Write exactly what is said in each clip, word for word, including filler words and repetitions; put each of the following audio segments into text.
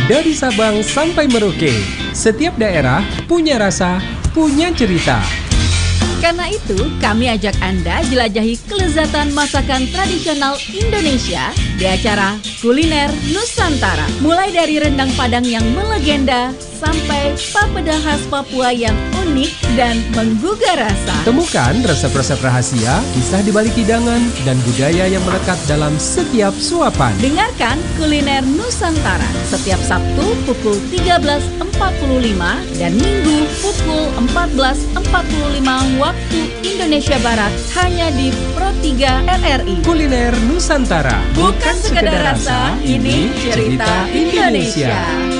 Dari Sabang sampai Merauke, setiap daerah punya rasa, punya cerita. Karena itu, kami ajak Anda jelajahi kelezatan masakan tradisional Indonesia di acara Kuliner Nusantara. Mulai dari rendang Padang yang melegenda sampai papeda khas Papua yang unik dan menggugah rasa. Temukan resep-resep rahasia, kisah di balik hidangan, dan budaya yang melekat dalam setiap suapan. Dengarkan Kuliner Nusantara setiap Sabtu pukul tiga belas empat puluh lima dan Minggu pukul empat belas empat puluh lima waktu Indonesia Barat hanya di Pro tiga R R I. Kuliner Nusantara, bukan sekedar rasa, ini cerita Indonesia.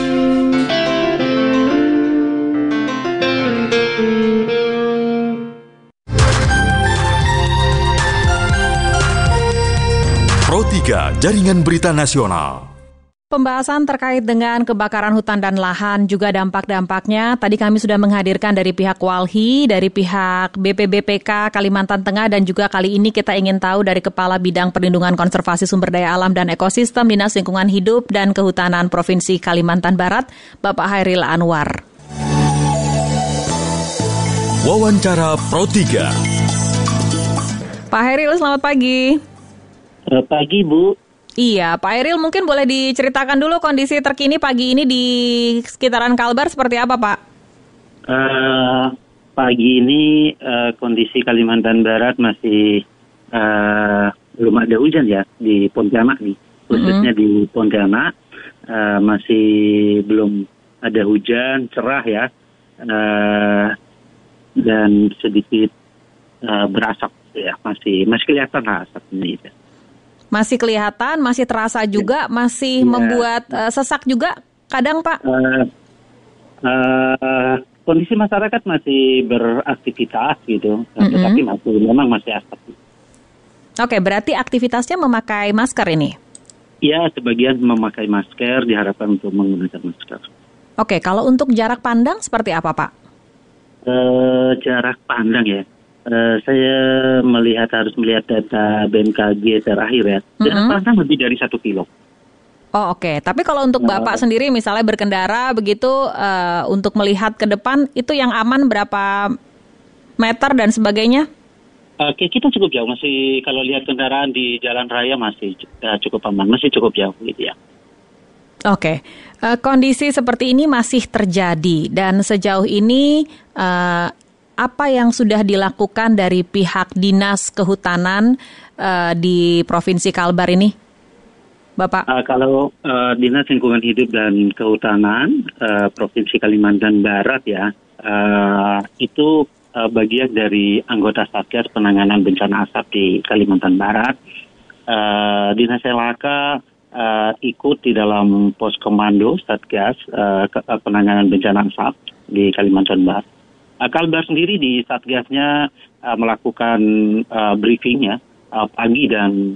Pro tiga Jaringan Berita Nasional. Pembahasan terkait dengan kebakaran hutan dan lahan juga dampak-dampaknya. Tadi kami sudah menghadirkan dari pihak Walhi, dari pihak B P B P K Kalimantan Tengah, dan juga kali ini kita ingin tahu dari Kepala Bidang Perlindungan Konservasi Sumber Daya Alam dan Ekosistem Dinas Lingkungan Hidup dan Kehutanan Provinsi Kalimantan Barat, Bapak Hairil Anwar. Wawancara Pro tiga. Pak Hairil, selamat pagi. Selamat pagi, Bu. Iya, Pak Hairil mungkin boleh diceritakan dulu kondisi terkini pagi ini di sekitaran Kalbar seperti apa, Pak? Uh, pagi ini uh, kondisi Kalimantan Barat masih uh, belum ada hujan ya di Pontianak nih, khususnya mm-hmm. di Pontianak uh, masih belum ada hujan, cerah ya, uh, dan sedikit uh, berasap ya, masih masih kelihatan lah asap ini. Ya. Masih kelihatan, masih terasa juga, masih ya. membuat uh, sesak juga kadang, Pak? Uh, uh, kondisi masyarakat masih beraktivitas gitu, mm-hmm. tetapi masih memang masih asap. Oke, berarti aktivitasnya memakai masker ini? Ya, sebagian memakai masker, diharapkan untuk menggunakan masker. Oke, kalau untuk jarak pandang seperti apa, Pak? Uh, jarak pandang ya. Uh, saya melihat harus melihat data B M K G terakhir ya. Jarak mm-hmm. pandang lebih dari satu kilo. Oh oke, okay. Tapi kalau untuk Bapak uh, sendiri misalnya berkendara begitu uh, untuk melihat ke depan itu yang aman berapa meter dan sebagainya? Oke, okay, kita cukup jauh masih kalau lihat kendaraan di jalan raya masih uh, cukup aman, masih cukup jauh gitu ya. Oke, okay. uh, kondisi seperti ini masih terjadi dan sejauh ini uh, apa yang sudah dilakukan dari pihak Dinas Kehutanan uh, di Provinsi Kalbar ini, Bapak? Uh, kalau uh, Dinas Lingkungan Hidup dan Kehutanan uh, Provinsi Kalimantan Barat ya, uh, itu uh, bagian dari anggota Satgas Penanganan Bencana Asap di Kalimantan Barat. Uh, Dinas L H K uh, ikut di dalam pos komando Satgas uh, Penanganan Bencana Asap di Kalimantan Barat. Kalbar sendiri di Satgasnya uh, melakukan uh, briefing ya uh, pagi dan